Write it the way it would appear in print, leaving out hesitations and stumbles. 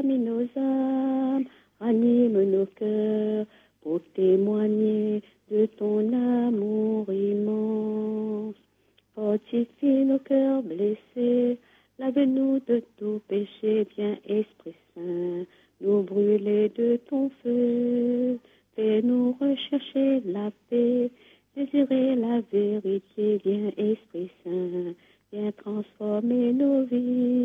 Examine nos âmes, ranime nos cœurs, pour témoigner de ton amour immense. Fortifie nos cœurs blessés, lave-nous de tout péché, viens Esprit Saint, nous brûler de ton feu. Fais-nous rechercher la paix, désirer la vérité, viens Esprit Saint, viens transformer nos vies.